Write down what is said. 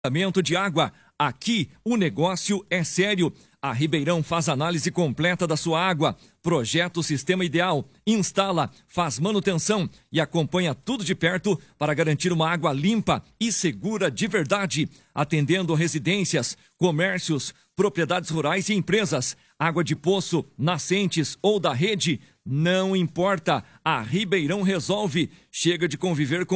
Tratamento de água. Aqui o negócio é sério. A Ribeirão faz análise completa da sua água, projeta o sistema ideal, instala, faz manutenção e acompanha tudo de perto para garantir uma água limpa e segura de verdade, atendendo residências, comércios, propriedades rurais e empresas. Água de poço, nascentes ou da rede, não importa. A Ribeirão resolve. Chega de conviver com